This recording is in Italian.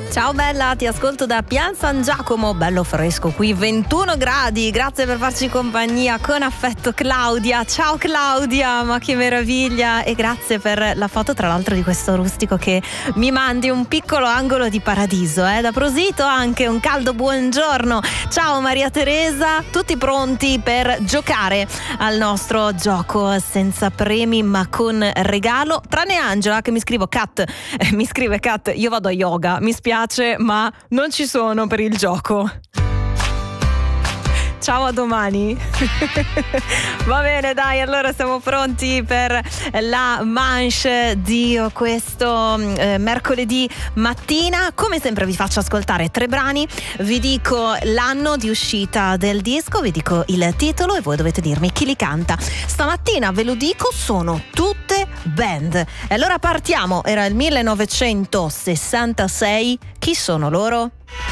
Ciao bella, ti ascolto da Pian San Giacomo, bello fresco qui, 21 gradi, grazie per farci compagnia, con affetto Claudia. Ciao Claudia, ma che meraviglia, e grazie per la foto tra l'altro di questo rustico che mi mandi, un piccolo angolo di paradiso, da Prosito, anche un caldo buongiorno. Ciao Maria Teresa, tutti pronti per giocare al nostro gioco senza premi ma con regalo, tranne Angela che mi scrive Kat, io vado a yoga, mi spiace ma non ci sono per il gioco. Ciao, a domani. Va bene, dai, allora siamo pronti per la manche di questo mercoledì mattina. Come sempre vi faccio ascoltare 3 brani, vi dico l'anno di uscita del disco, vi dico il titolo e voi dovete dirmi chi li canta. Stamattina ve lo dico, sono tutte band. E allora partiamo, era il 1966, chi sono loro?